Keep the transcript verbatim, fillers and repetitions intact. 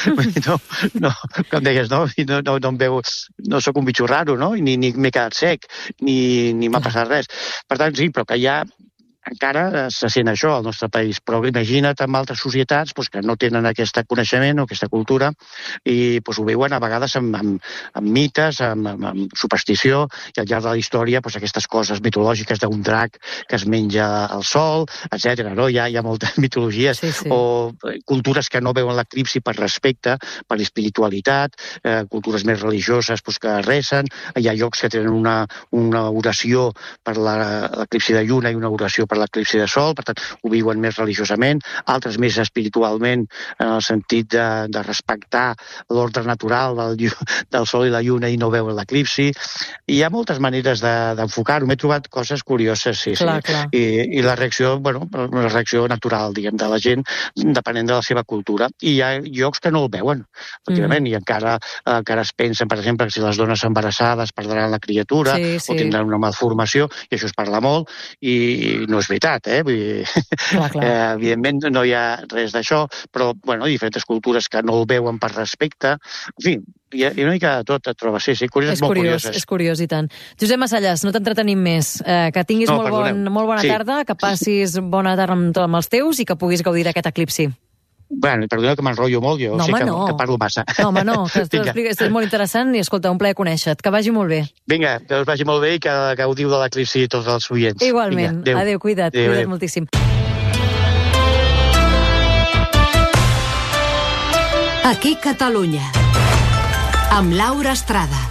no, no, com deies, no, no, no, no em veu, no sóc un bitxo raro, no? Ni, ni m'he quedat sec, ni, ni m'ha passat res. Per tant, sí, però que hi ha encara se sent això al nostre país, però imagina't en altres societats doncs, que no tenen aquest coneixement o aquesta cultura i doncs, ho veuen a vegades amb, amb, amb mites, amb, amb, amb superstició, i al llarg de la història doncs, aquestes coses mitològiques d'un drac que es menja el sol, etcètera. No? Hi, ha, hi ha moltes mitologies, sí, sí. o cultures que no veuen l'eclipsi per respecte, per espiritualitat, eh, cultures més religioses doncs, que recen, hi ha llocs que tenen una, una oració per l'eclipsi de lluna i una oració per l'eclipsi de sol, per tant, ho viuen més religiosament, altres més espiritualment, en el sentit de, de respectar l'ordre natural del, del sol i la lluna i no veuen l'eclipsi. Hi ha moltes maneres d'enfocar-ho. De, M'he trobat coses curioses, sí, clar, sí. Clar. I, I la reacció, bueno, la reacció natural, diguem, de la gent, depenent de la seva cultura. I hi ha llocs que no el veuen, efectivament, mm. i encara, encara es pensen, per exemple, que si les dones embarassades perdran la criatura, sí, sí. o tindran una malformació, i això es parla molt, i no és veritat, eh? Vull dir, clar, clar. Eh, evidentment no hi ha res d'això, però, bueno, diferents cultures que no el veuen per respecte. En fi, hi ha, hi ha una mica de tot, et trobes. Sí, sí, curioses, és molt curiós, curioses. És curiós, i tant. Josep Massallas, no t'entretenim més. Eh, que tinguis no, molt, bon, molt bona sí. tarda, que passis bona tarda amb, amb els teus i que puguis gaudir d'aquest eclipsi. Bueno, perdona que m'enrotllo molt, jo no, sí home, que, no. que parlo massa. No, home, no, que és molt interessant i, escolta, un plaer conèixer-te. Que vagi molt bé. Vinga, que us vagi molt bé i que gaudiu de l'eclipsi tots els oients. Igualment. Vinga, adéu. Adéu, cuida't, adéu, cuida't adéu. moltíssim. Aquí Catalunya, amb Laura Estrada.